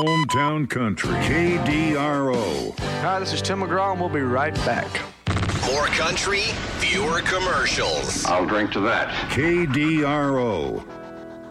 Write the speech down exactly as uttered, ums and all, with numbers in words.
Hometown Country, K D R O. Hi, this is Tim McGraw, and we'll be right back. More country, fewer commercials. I'll drink to that. K D R O.